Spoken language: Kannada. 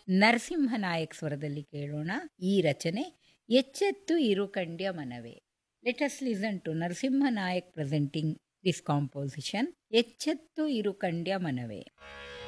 ನರಸಿಂಹನಾಯಕ್ ಸ್ವರದಲ್ಲಿ ಕೇಳೋಣ ಈ ರಚನೆ. ಎಚ್ಚೆತ್ತು ಇರು ಕಂಡ್ಯ ಮನವೇ. Let us listen to Narasimha Nayak presenting this composition. ಎಚ್ಚೆತ್ತು ಇರು ಕಂಡ್ಯ ಮನವೇ.